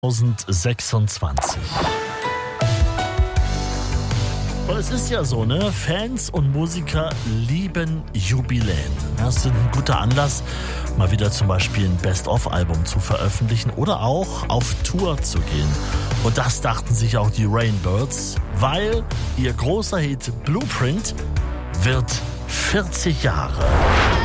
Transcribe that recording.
2026. Und es ist ja so, ne? Fans und Musiker lieben Jubiläen. Das ist ein guter Anlass, mal wieder zum Beispiel ein Best-of-Album zu veröffentlichen oder auch auf Tour zu gehen. Und das dachten sich auch die Rainbirds, weil ihr großer Hit Blueprint wird 40 Jahre.